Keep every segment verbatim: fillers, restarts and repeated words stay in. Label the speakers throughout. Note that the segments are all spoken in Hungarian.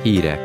Speaker 1: Hírek.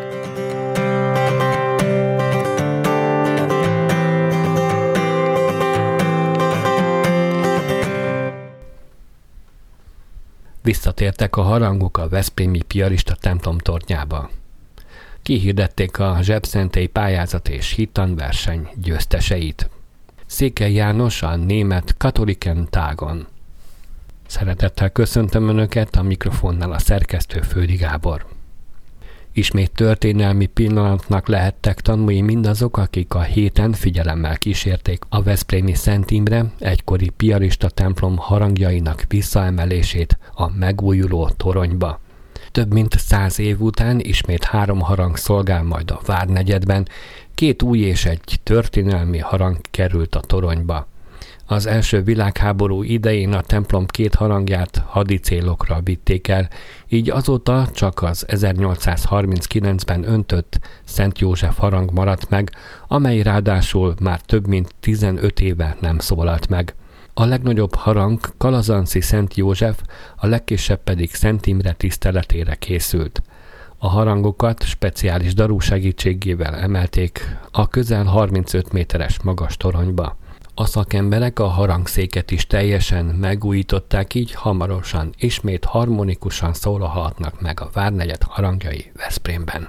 Speaker 2: Visszatértek a harangok a veszprémi piarista templom tornyába. Kihirdették a zsebszentélyi pályázat és hittanverseny győzteseit. Székely János a német Katholiken Tagon. Szeretettel köszöntöm Önöket, a mikrofonnál a szerkesztő Fődi Gábor. Ismét történelmi pillanatnak lehettek tanulni mindazok, akik a héten figyelemmel kísérték a veszprémi Szent Imre egykori piarista templom harangjainak visszaemelését a megújuló toronyba. Több mint száz év után ismét három harang szolgál majd a várnegyedben, két új és egy történelmi harang került a toronyba. Az első világháború idején a templom két harangját hadi célokra vitték el, így azóta csak az ezernyolcszázharminckilencben öntött Szent József harang maradt meg, amely ráadásul már több mint tizenöt éve nem szólalt meg. A legnagyobb harang Kalazanszi Szent József, a legkisebb pedig Szent Imre tiszteletére készült. A harangokat speciális daru segítségével emelték a közel harmincöt méteres magas toronyba. A szakemberek a harangszéket is teljesen megújították, így hamarosan ismét harmonikusan szólalhatnak meg a várnegyed harangjai Veszprémben.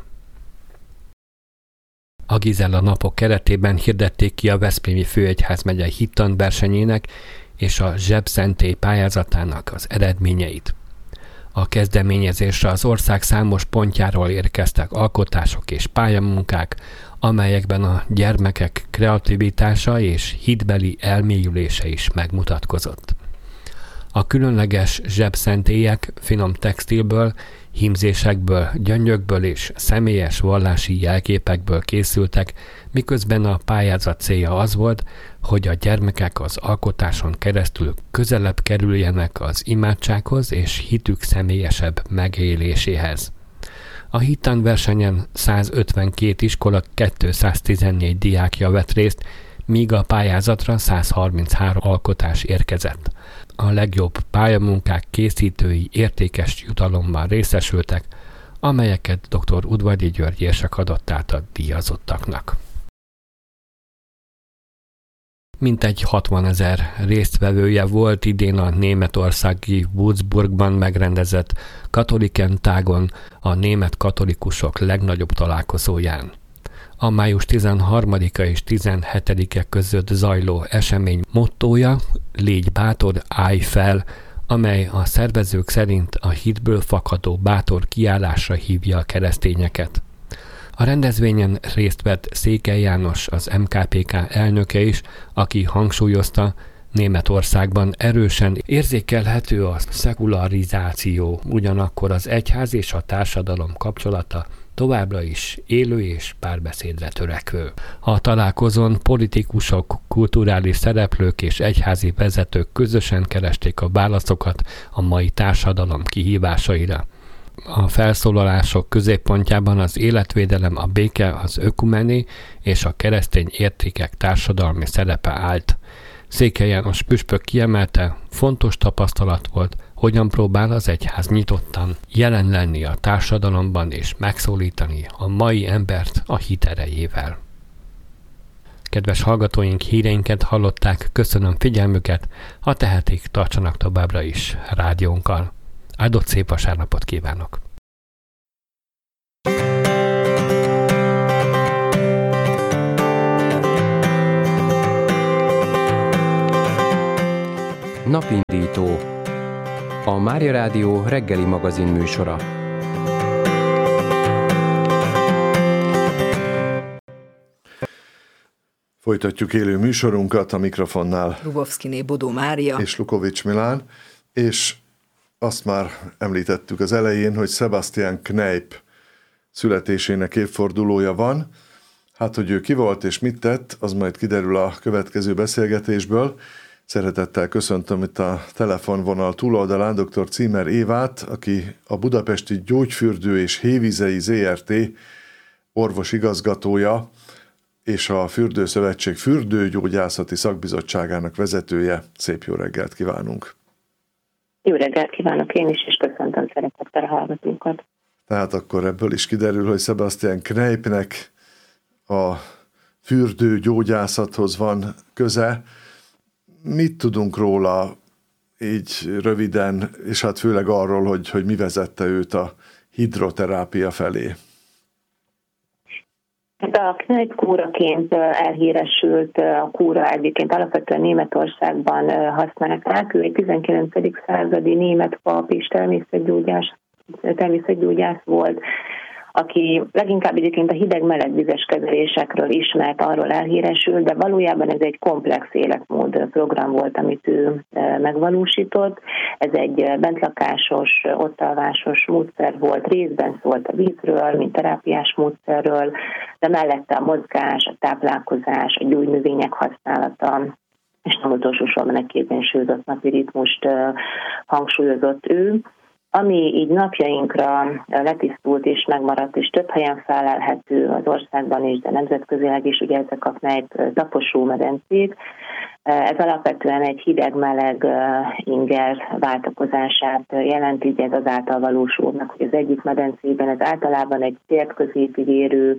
Speaker 2: A Gizella napok keretében hirdették ki a veszprémi főegyházmegye hittanversenyének és a zsebszentély pályázatának az eredményeit. A kezdeményezésre az ország számos pontjáról érkeztek alkotások és pályamunkák, amelyekben a gyermekek kreativitása és hitbeli elmélyülése is megmutatkozott. A különleges zsebszentélyek finom textilből, hímzésekből, gyöngyökből és személyes vallási jelképekből készültek, miközben a pályázat célja az volt, hogy a gyermekek az alkotáson keresztül közelebb kerüljenek az imádsághoz és hitük személyesebb megéléséhez. A hittanversenyen százötvenkét iskola kétszáztizennégy diákja vett részt, míg a pályázatra százharminchárom alkotás érkezett. A legjobb pályamunkák készítői értékes jutalommal részesültek, amelyeket dr. Udvardi György érsek adott át a díjazottaknak. Mintegy hatvanezer résztvevője volt idén a németországi Würzburgban megrendezett Katholiken Tagon, a német katolikusok legnagyobb találkozóján. A május tizenharmadika és tizenhetedike között zajló esemény mottója Légy bátor, állj fel, amely a szervezők szerint a hitből fakadó bátor kiállásra hívja a keresztényeket. A rendezvényen részt vett Székely János, az em ká pé ká elnöke is, aki hangsúlyozta, Németországban erősen érzékelhető a szekularizáció, ugyanakkor az egyház és a társadalom kapcsolata továbbra is élő és párbeszédre törekvő. A találkozón politikusok, kulturális szereplők és egyházi vezetők közösen keresték a válaszokat a mai társadalom kihívásaira. A felszólalások középpontjában az életvédelem, a béke, az ökumené és a keresztény értékek társadalmi szerepe állt. Székely János püspök kiemelte, fontos tapasztalat volt, hogyan próbál az egyház nyitottan jelen lenni a társadalomban és megszólítani a mai embert a hit erejével. Kedves hallgatóink, híreinket hallották, köszönöm figyelmüket, ha tehetik, tartsanak továbbra is rádiónkkal. Áldott szép vasárnapot kívánok!
Speaker 1: Napindító. A Mária Rádió reggeli magazin műsora.
Speaker 3: Folytatjuk élő műsorunkat, a mikrofonnál
Speaker 4: Lubovszkiné Bodó Mária
Speaker 3: és Lukovics Milán, és azt már említettük az elején, hogy Sebastian Kneipp születésének évfordulója van. Hát, hogy ő ki volt és mit tett, az majd kiderül a következő beszélgetésből. Szeretettel köszöntöm itt a telefonvonal túloldalán dr. Címer Évát, aki a Budapesti Gyógyfürdő és Hévizei zé er té orvosigazgatója és a Fürdőszövetség fürdőgyógyászati szakbizottságának vezetője. Szép jó reggelt kívánunk!
Speaker 5: Jó reggelt kívánok én is, és köszöntöm szeretettel a hallgatókat!
Speaker 3: Tehát akkor ebből is kiderül, hogy Sebastian Kneippnek a fürdő gyógyászathoz van köze. Mit tudunk róla így röviden, és hát főleg arról, hogy, hogy mi vezette őt a hidroterápia felé?
Speaker 4: A Kneipp kúraként elhíresült a kúra egyébként alapvetően Németországban használták. Ő egy tizenkilencedik századi német pap és természetgyógyász, természetgyógyász volt, aki leginkább egyébként a hideg-melegvizes kezelésekről ismert, arról elhíresült, de valójában ez egy komplex életmód program volt, amit ő megvalósított. Ez egy bentlakásos, ottalvásos módszer volt, részben szólt a vízről, mint terápiás módszerről, de mellette a mozgás, a táplálkozás, a gyógynövények használata, és nem utolsó sorban egy kiegyensúlyozott napi ritmust hangsúlyozott ő. Ami így napjainkra letisztult és megmaradt, és több helyen felelhető az országban is, de nemzetközileg is, ugye ezek a Kneipp taposómedencék. Ez alapvetően egy hideg-meleg inger váltakozását jelenti, így ez azáltal valósulnak, hogy az egyik medencében ez általában egy térközépig érő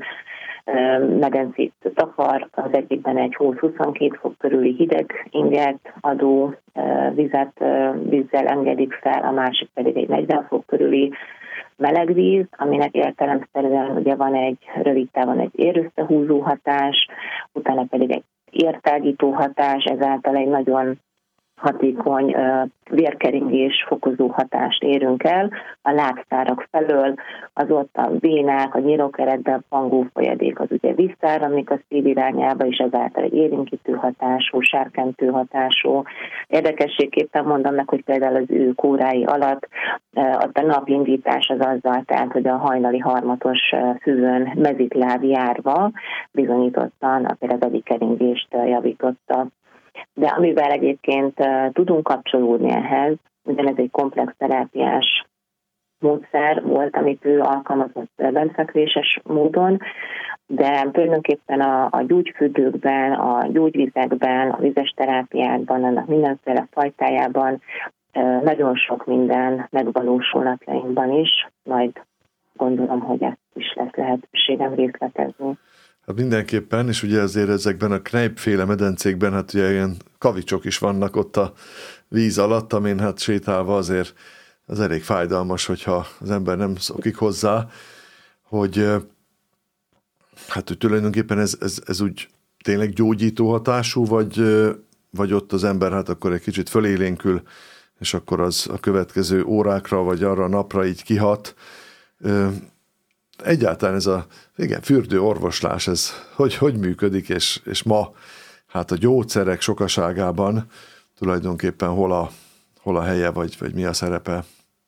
Speaker 4: medencét takar, az egyikben egy húsz-huszonkettő fok körüli hideg ingert adó vizet, vízzel engedik fel, a másik pedig egy negyven fok körüli meleg víz, aminek értelemszerűen ugye van egy rövid távon egy érösszehúzó hatás, utána pedig egy értágító hatás, ezáltal egy nagyon hatékony uh, vérkeringés fokozó hatást érünk el a lábszárak felől, az ott a vénák, a nyírókeretben pangó folyadék az ugye visszaáramlik a szív irányába, és ezáltal egy érinkítő hatású, sárkentő hatású. Érdekességképpen mondom meg, hogy például az ő kórái alatt uh, ott a napindítás az azzal, tehát hogy a hajnali harmatos uh, füvön mezitláb járva bizonyítottan a például keringést uh, javította. De amivel egyébként uh, tudunk kapcsolódni ehhez, ugyanez egy komplex terápiás módszer volt, amit ő alkalmazott bentfekvéses módon, de tulajdonképpen a, a gyógyfürdőkben, a gyógyvizekben, a vizes terápiákban, annak mindenféle fajtájában uh, nagyon sok minden megvalósul napjainkban is, majd gondolom, hogy ezt is lesz lehetőségem részletezni.
Speaker 3: Hát mindenképpen, és ugye azért ezekben a Kneipp-féle medencékben, hát ugye ilyen kavicsok is vannak ott a víz alatt, amin hát sétálva azért az elég fájdalmas, hogyha az ember nem szokik hozzá, hogy hát hogy tulajdonképpen ez, ez, ez úgy tényleg gyógyító hatású, vagy, vagy ott az ember hát akkor egy kicsit fölélénkül, és akkor az a következő órákra, vagy arra a napra így kihat. Egyáltalán ez a igen, fürdőorvoslás, ez hogy, hogy működik, és, és ma hát a gyógyszerek sokaságában tulajdonképpen hol a, hol a helye, vagy, vagy mi a szerepe?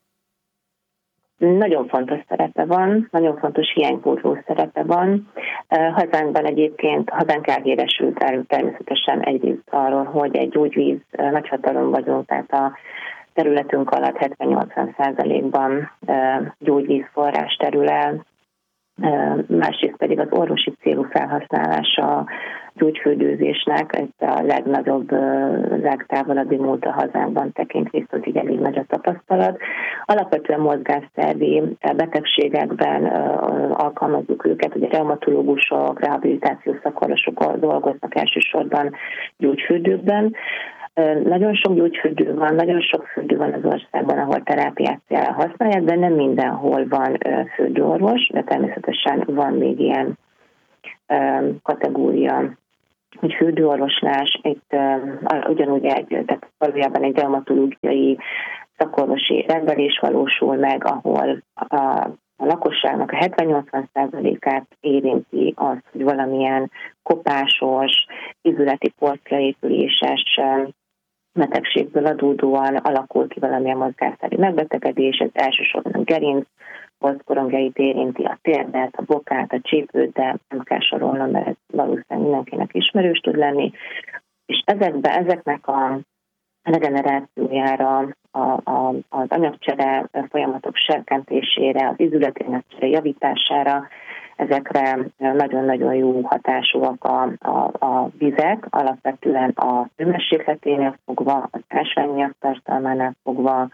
Speaker 4: Nagyon fontos szerepe van, nagyon fontos hiánypótló szerepe van. Hazánkban egyébként, hazánk elhíresült el természetesen egyrészt arról, hogy egy gyógyvíz nagyhatalom vagyunk, tehát a területünk alatt hetven-nyolcvan százalékban gyógyvízforrás terül el, másrészt pedig az orvosi célú felhasználása gyógyfürdőzésnek, ez a legnagyobb, legtávolabbi múlt a hazánkban tekint, viszont így elég nagy a tapasztalat. Alapvetően mozgásszervi betegségekben alkalmazzuk őket, ugye reumatológusok, rehabilitációs szakorvosok dolgoznak elsősorban gyógyfürdőkben. Nagyon sok gyógyfürdő van, nagyon sok fürdő van az országban, ahol terápiát használják, de nem mindenhol van fürdőorvos, de természetesen van még ilyen kategória, hogy fürdőorvoslás, itt ugyanúgy egy, tehát valójában egy dermatológiai szakorvosi rendelés valósul meg, ahol a, a lakosságnak a hetven-nyolcvan százalékát érinti az, hogy valamilyen kopásos, izületi porclaépüléses betegségből adódóan alakul ki valamilyen mozgásszervi megbetegedés, ez elsősorban a gerinc, poszkorongjait érinti, a térdet, a bokát, a csípőt, de nem kell sorolnom, mert ez valószínűleg mindenkinek ismerős tud lenni. És ezekben, ezeknek a regenerációjára, a, a, az anyagcsere folyamatok serkentésére, az izületi anyagcsere javítására, ezekre nagyon-nagyon jó hatásúak a, a, a vizek, alapvetően a hőmérsékleténél fogva, az ásványiak tartalmánál fogva,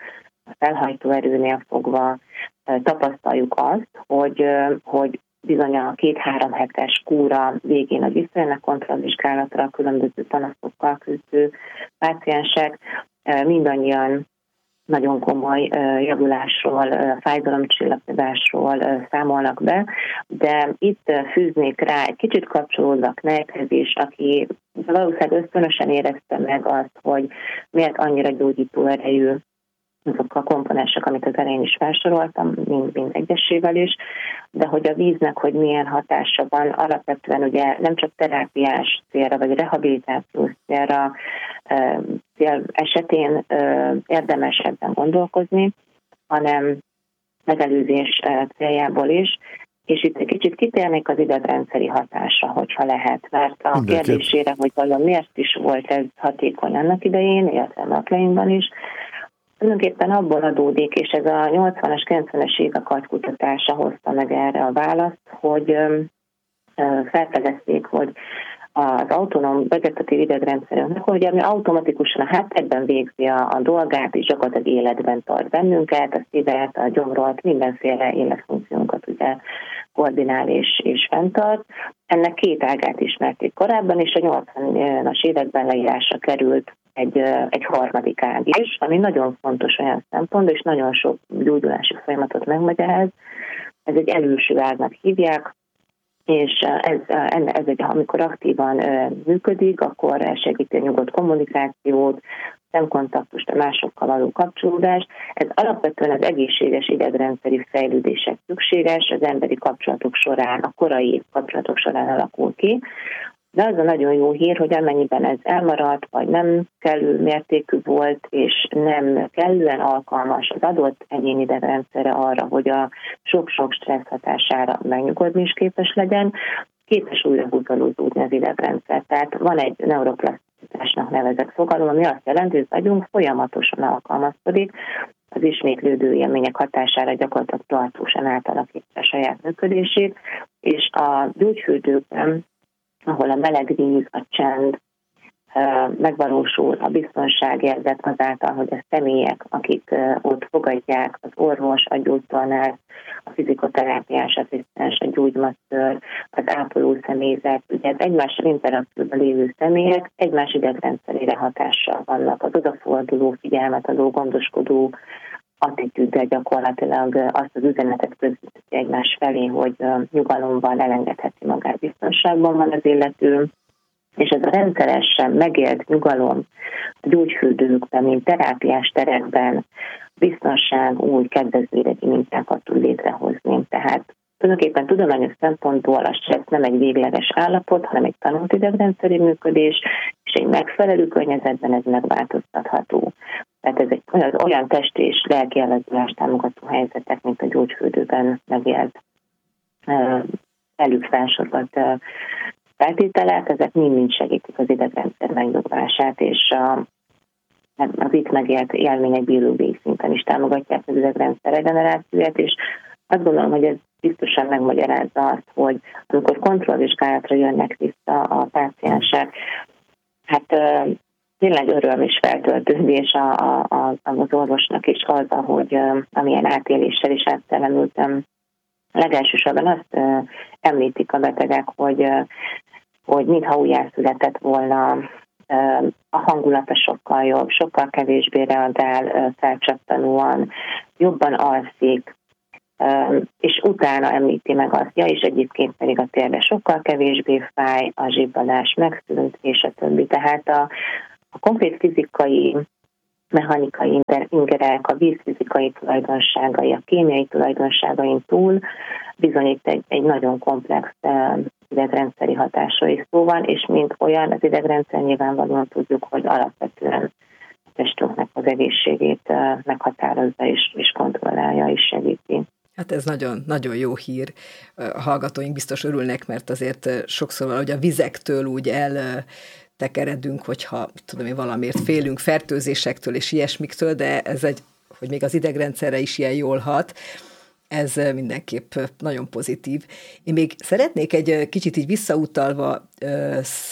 Speaker 4: felhajtó erőnél fogva tapasztaljuk azt, hogy, hogy bizony a két-három hetes kúra végén, a visszajönnek kontrollvizsgálatra a különböző panaszokkal küzdő páciensek mindannyian nagyon komoly javulásról, fájdalomcsillapításról számolnak be, de itt fűznék rá egy kicsit kapcsolódva Kneipphez is, aki valószínűleg ösztönösen érezte meg azt, hogy miért annyira gyógyító erejű azok a komponensek, amit az elején is felsoroltam, mind, mind egyesével is, de hogy a víznek, hogy milyen hatása van, alapvetően ugye nem csak terápiás célra, vagy rehabilitációs célra cél esetén érdemes ebben gondolkozni, hanem megelőzés céljából is, és itt egy kicsit kitérnék az idegrendszeri hatásra, hogyha lehet, mert a
Speaker 3: Mindenképp.
Speaker 4: kérdésére, hogy vajon miért is volt ez hatékony annak idején, illetve napjainkban is, tulajdonképpen abból adódik, és ez a nyolcvanas, kilencvenes évek agykutatása hozta meg erre a választ, hogy felfedezték, hogy az autonóm vegetatív idegrendszerünknek, hogy ami automatikusan a háttérben végzi a, a dolgát, és gyakorlatilag életben tart bennünket, a szívet, a gyomrot, mindenféle életfunkciónkat ugye koordinál és, és fenntart. Ennek két ágát ismerték korábban, és a nyolcvanas években leírásra került egy, egy harmadik ág is, ami nagyon fontos olyan szempont, és nagyon sok gyógyulási folyamatot megmagyaráz. Ez egy előső ágnak hívják, és ez, ez egy, amikor aktívan működik, akkor segíti a nyugodt kommunikációt, szemkontaktust, a másokkal való kapcsolódást. Ez alapvetően az egészséges idegrendszeri fejlődések szükséges, az emberi kapcsolatok során, a korai kapcsolatok során alakul ki. De az a nagyon jó hír, hogy amennyiben ez elmaradt, vagy nem kellő mértékű volt, és nem kellően alkalmas az adott egyéni idegrendszere arra, hogy a sok-sok stressz hatására megnyugodni is képes legyen, képes újra buzolódni az idegrendszer. Tehát van egy neuroplaszticitásnak nevezett fogalom, ami azt jelenti, hogy az agyunk folyamatosan alkalmazkodik, az ismétlődő élmények hatására gyakorlatilag tartósan átalakítja a saját működését, és a gyógyfürdőkben, ahol a meleg víz, a csend megvalósul, a biztonságérzet azáltal, hogy a személyek, akik ott fogadják, az orvos, a gyógytornász, a fizikoterápiás asszisztens, a gyógymasször, az ápoló személyzet, ugye az egymással interakcióban lévő személyek egymás idegrendszerére hatással vannak. Az odaforduló, figyelmet adó, gondoskodó attitűddel gyakorlatilag azt az üzenetet közvetíti egymás felé, hogy nyugalomban elengedheti magát, biztonságban van az illető, és ez a rendszeresen megélt nyugalom a gyógyfürdőkben, mint terápiás terekben biztonság új kedvezőiregi mintákat tud létrehozni. Tehát tulajdonképpen tudományos szempontból a stressz nem egy végleges állapot, hanem egy tanult idegrendszeri működés, és egy megfelelő környezetben ez megváltoztatható. Tehát ez egy olyan, olyan testi és lelki ellazdulást támogató helyzetek, mint a gyógyfürdőben megélt velük felsorolt feltételek, ezek mind-mind segítik az idegrendszer megnyugvását, és a, az itt megélt élmények biológiai szinten is támogatják az idegrendszer regenerációját, és azt gondolom, hogy ez biztosan megmagyarázza azt, hogy amikor kontrollvizsgálatra jönnek vissza a páciensek, hát tényleg öröm és feltöltődés a, a, a, az orvosnak is az, hogy amilyen átéléssel is átszellemültem. Legelsősorban azt uh, említik a betegek, hogy, uh, hogy mintha újjászületett volna, uh, a hangulata sokkal jobb, sokkal kevésbé reagál uh, felcsattanóan, jobban alszik, uh, és utána említi meg azt, ja, és egyébként pedig a térde sokkal kevésbé fáj, a zsibbadás megszűnt, és a többi. Tehát a, a konkrét fizikai, mechanikai ingerek, a vízfizikai tulajdonságai, a kémiai tulajdonságain túl bizonyít egy, egy nagyon komplex uh, idegrendszeri hatásra is szó van, és mint olyan az idegrendszer nyilvánvalóan tudjuk, hogy alapvetően a testünknek az egészségét uh, meghatározza és, és kontrollálja és segíti.
Speaker 5: Hát ez nagyon, nagyon jó hír. A hallgatóink biztos örülnek, mert azért sokszor valahogy a vizektől úgy el tekeredünk, hogyha tudom én, valamiért félünk fertőzésektől és ilyesmiktől, de ez egy, hogy még az idegrendszerre is ilyen jól hat, ez mindenképp nagyon pozitív. Én még szeretnék egy kicsit így visszautalva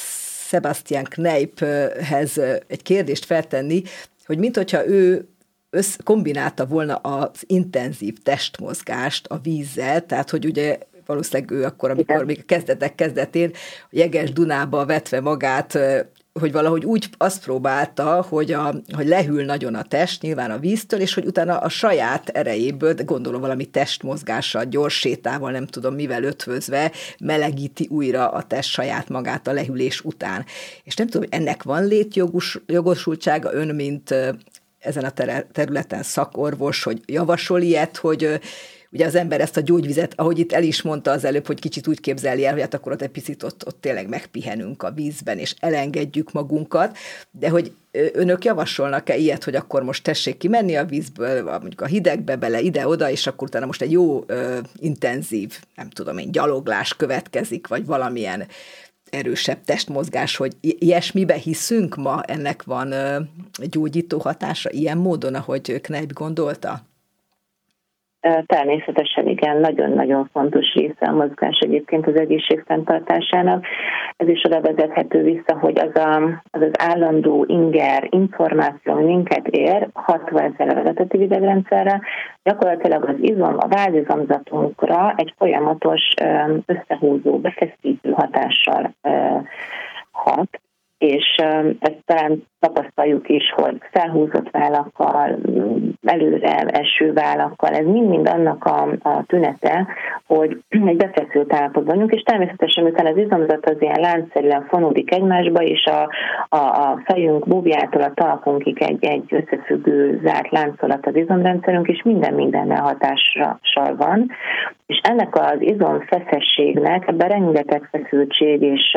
Speaker 5: Sebastian Kneipphez egy kérdést feltenni, hogy mint hogyha ő össz, kombinálta volna az intenzív testmozgást a vízzel, tehát hogy ugye valószínűleg ő akkor, amikor Igen. még a kezdetek kezdetén a jeges Dunába vetve magát, hogy valahogy úgy azt próbálta, hogy, a, hogy lehűl nagyon a test, nyilván a víztől, és hogy utána a saját erejéből, de gondolom valami testmozgással, gyors sétával, nem tudom mivel ötvözve, melegíti újra a test saját magát a lehűlés után. És nem tudom, hogy ennek van létjogosultsága, ön, mint ezen a területen szakorvos, hogy javasol ilyet, hogy ugye az ember ezt a gyógyvizet, ahogy itt el is mondta az előbb, hogy kicsit úgy képzeli el, hogy hát akkor ott egy picit ott, ott tényleg megpihenünk a vízben, és elengedjük magunkat, de hogy önök javasolnak-e ilyet, hogy akkor most tessék kimenni a vízből, mondjuk a hidegbe bele, ide-oda, és akkor utána most egy jó, ö, intenzív, nem tudom én, gyaloglás következik, vagy valamilyen erősebb testmozgás, hogy ilyesmibe hiszünk ma, ennek van ö, gyógyító hatása ilyen módon, ahogy Kneipp gondolta?
Speaker 4: Természetesen igen, nagyon-nagyon fontos része a mozgás egyébként az egészség fenntartásának. Ez is oda vezethető vissza, hogy az a, az, az állandó inger információ, minket ér, hatva ezzel a vegetatív idegrendszerre, gyakorlatilag az izom, a vázizomzatunkra egy folyamatos összehúzó, befeszítő hatással hat, és ezt talán tapasztaljuk is, hogy felhúzott vállakkal, előre eső vállakkal, ez mind-mind annak a, a tünete, hogy egy befeszült állapotban vagyunk, és természetesen utána az izomzat az ilyen láncszerűen fonódik egymásba, és a, a, a fejünk búbjától a talpunkig egy, egy összefüggő zárt láncolat az izomrendszerünk, és minden mindennel hatással van. És ennek az izomfeszességnek, ebben rengeteg feszültség és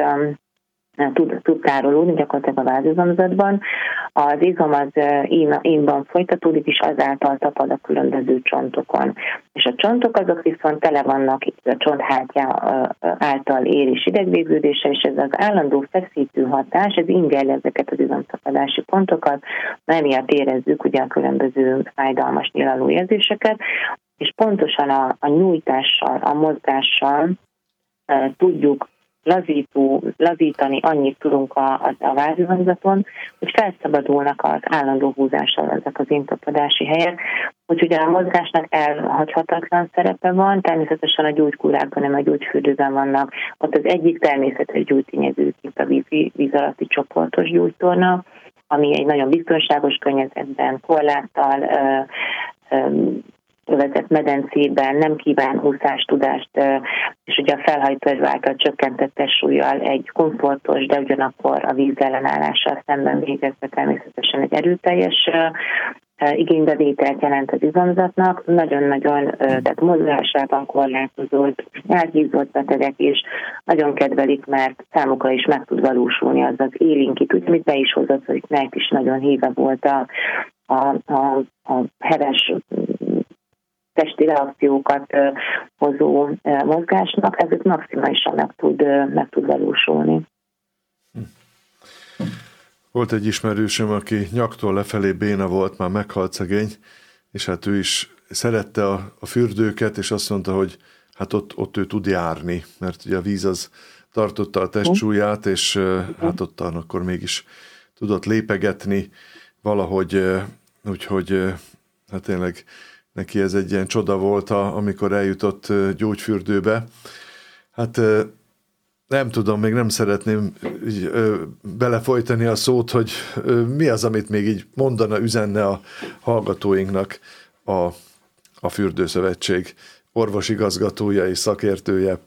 Speaker 4: tud, tud tárolódni gyakorlatilag a vázizomzatban. Az izom az ínban folytatódik, és azáltal tapad a különböző csontokon. És a csontok azok viszont tele vannak a csonthátja által ér és idegvégződése, és ez az állandó feszítő hatás, ez ingerli ezeket az izomtapadási pontokat, emiatt érezzük ugye a különböző fájdalmas nyílaló érzéseket, és pontosan a, a nyújtással, a mozgással e, tudjuk lazító, lazítani, annyit tudunk a, a, a vázizomzaton, hogy felszabadulnak az állandó húzással ezek az intapadási helyek. Úgyhogy a mozgásnak elhagyhatatlan szerepe van, természetesen a gyógykúrákban, nem a gyógyfürdőben vannak. Ott az egyik természetes gyógytényező, mint a víz, víz alatti csoportos gyógytorna, ami egy nagyon biztonságos környezetben, korláttal, ö, ö, övezett medencében nem kíván úszástudást, és ugye a felhajtó által csökkentett testsúllyal egy komfortos, de ugyanakkor a vízellenállással szemben végezve természetesen egy erőteljes igénybevételt jelent az izomzatnak. Nagyon-nagyon, tehát mozgásában korlátozott, elhízott betegek is nagyon kedvelik, mert számukra is meg tud valósulni az az élénkít, úgy, amit be is hozott, hogy Kneipp is nagyon híve volt a, a, a, a heves testi reakciókat hozó mozgásnak, ezek maximálisan meg tud, meg tud valósulni.
Speaker 3: Volt egy ismerősöm, aki nyaktól lefelé béna volt, már meghalt szegény, és hát ő is szerette a, a fürdőket, és azt mondta, hogy hát ott, ott ő tud járni, mert ugye a víz az tartotta a testsúlyát, és hát ott akkor mégis tudott lépegetni valahogy, úgyhogy hát tényleg neki ez egy ilyen csoda volt, amikor eljutott gyógyfürdőbe. Hát nem tudom, még nem szeretném így, ö, belefolytani a szót, hogy ö, mi az, amit még így mondana, üzenne a hallgatóinknak a, a Fürdőszövetség orvosigazgatója és szakértője.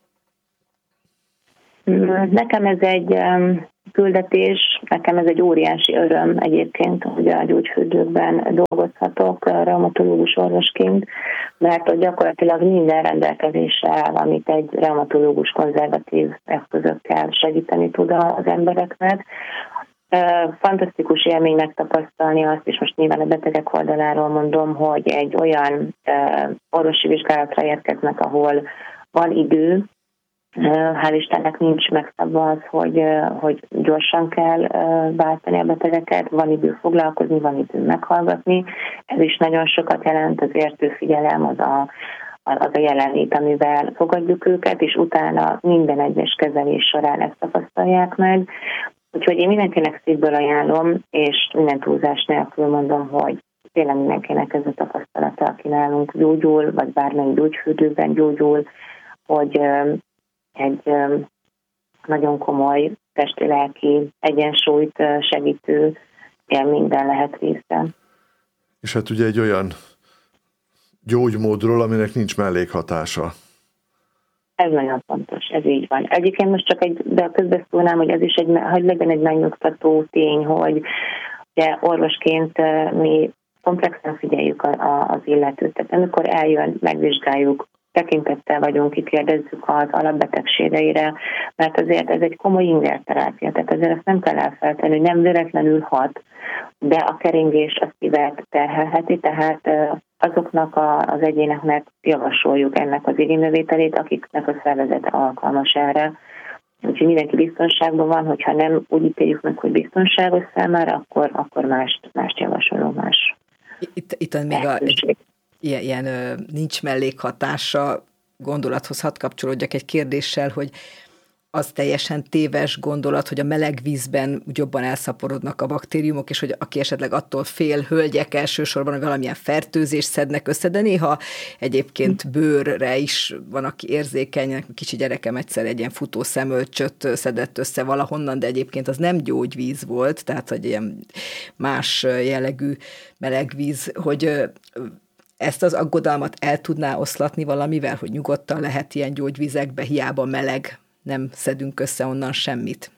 Speaker 4: Nekem ez egy küldetés, nekem ez egy óriási öröm egyébként, hogy a gyógyfürdőkben dolgozhatok reumatológus orvosként, mert hogy gyakorlatilag minden rendelkezésre áll, amit egy reumatológus konzervatív eszközökkel segíteni tud az embereknek. Fantasztikus élmény megtapasztalni azt, és most nyilván a betegek oldaláról mondom, hogy egy olyan orvosi vizsgálatra érkeznek, ahol van idő, hál' Istennek nincs megszabva az, hogy, hogy gyorsan kell váltani a betegeket, van idő foglalkozni, van idő meghallgatni. Ez is nagyon sokat jelent, az értő figyelem, az a, az a jelenlét, amivel fogadjuk őket, és utána minden egyes kezelés során ezt tapasztalják meg. Úgyhogy én mindenkinek szívből ajánlom, és minden túlzás nélkül mondom, hogy tényleg mindenkinek ez a tapasztalata, aki nálunk gyógyul, vagy bármelyik gyógyfürdőben gyógyul, hogy egy nagyon komoly testi-lelki egyensúlyt segítő élményben lehet része.
Speaker 3: És hát ugye egy olyan gyógymódról, aminek nincs mellékhatása.
Speaker 4: Ez nagyon fontos, ez így van. Egyébként most csak egy, de közbeszólnám, hogy ez is egy, hogy legyen egy megnyugtató tény, hogy ugye orvosként mi komplexen figyeljük a, a, az illetőt. Tehát amikor eljön, megvizsgáljuk, tekintettel vagyunk, kikérdezzük az alapbetegségeire, mert azért ez egy komoly ingerterápia, tehát azért ezt nem kell elfeltenni, hogy nem véletlenül hat, de a keringés a szívet terhelheti, tehát azoknak a, az egyéneknek javasoljuk ennek az igénybevételét, akiknek a szervezete alkalmas erre. Úgyhogy mindenki biztonságban van, hogyha nem úgy ítéljük meg, hogy biztonságos számára, akkor, akkor mást, mást javasolunk, más.
Speaker 5: Itt, itt még a, egy, ilyen, ilyen nincs mellékhatása gondolathoz hadd kapcsolódjak egy kérdéssel, hogy az teljesen téves gondolat, hogy a meleg vízben jobban elszaporodnak a baktériumok, és hogy aki esetleg attól fél, hölgyek elsősorban, hogy valamilyen fertőzést szednek össze, de néha egyébként bőrre is van, aki érzékeny, kicsi gyerekem egyszer egy ilyen futószemölcsöt szedett össze valahonnan, de egyébként az nem gyógyvíz volt, tehát hogy ilyen más jellegű meleg víz, hogy ezt az aggodalmat el tudná oszlatni valamivel, hogy nyugodtan lehet ilyen gyógyvizekbe, hiába meleg, nem szedünk össze onnan semmit?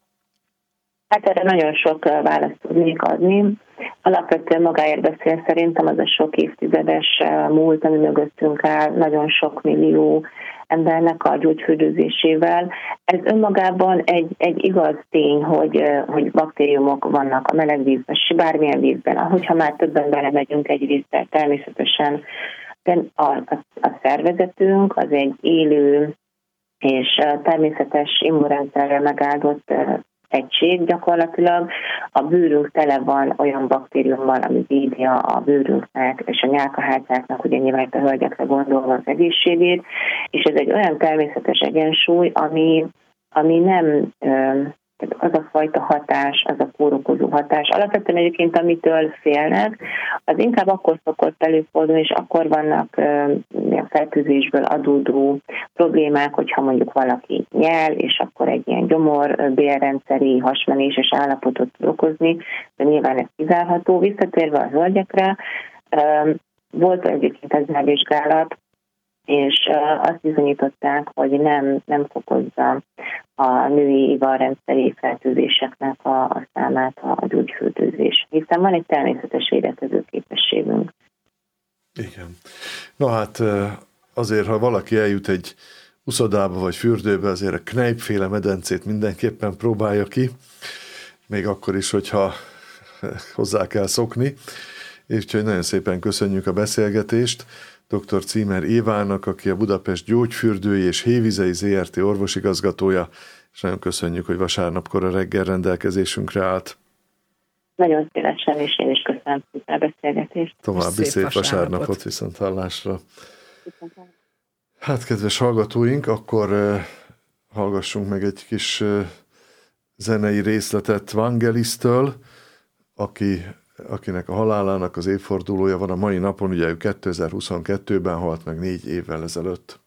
Speaker 4: Hát erre nagyon sok választ tudnék adni. Alapvetően magáért beszél szerintem az a sok évtizedes múlt, ami mögöttünk áll, nagyon sok millió embernek a gyógyfürdőzésével. Ez önmagában egy, egy igaz tény, hogy, hogy baktériumok vannak a meleg vízben, bármilyen vízben. Ahogyha már többen belemegyünk egy vízbe, természetesen de a, a, a szervezetünk az egy élő és természetes immunrendszerrel megáldott egység gyakorlatilag. A bőrünk tele van olyan baktériummal, ami védi a bőrünknek és a nyálkahálcáknak, ugye nyilván a hölgyekre gondolva az egészségét, és ez egy olyan természetes egyensúly, ami, ami nem... az a fajta hatás, az a kórokozó hatás. Alapvetően egyébként, amitől félnek, az inkább akkor szokott előfordulni, és akkor vannak uh, fertőzésből adódó problémák, hogyha mondjuk valaki nyel, és akkor egy ilyen gyomor, bélrendszeri, hasmenéses állapotot tud okozni, de nyilván ez kizárható. Visszatérve a hölgyekre, uh, volt egyébként ez vizsgálat, és azt bizonyították, hogy nem, nem fokozza a női ivarrendszeri fertőzéseknek a, a számát a gyógyfürdőzés, hiszen van egy természetes védekező képességünk.
Speaker 3: Igen. Na hát azért, ha valaki eljut egy uszodába vagy fürdőbe, azért a Kneipp-féle medencét mindenképpen próbálja ki, még akkor is, hogyha hozzá kell szokni. És úgyhogy nagyon szépen köszönjük a beszélgetést dr. Címer Évának, aki a Budapest Gyógyfürdői és Hévizei zé er té orvosigazgatója, és nagyon köszönjük, hogy vasárnapkor a reggel rendelkezésünkre állt.
Speaker 4: Nagyon szívesen, és én is köszönöm a beszélgetést.
Speaker 3: További szép, szép vasárnapot, vasárnapot viszont hallásra. Hát, kedves hallgatóink, akkor uh, hallgassunk meg egy kis uh, zenei részletet Vangelis-től, aki akinek a halálának az évfordulója van a mai napon, ugye ő kétezer-huszonkettőben halt meg négy évvel ezelőtt.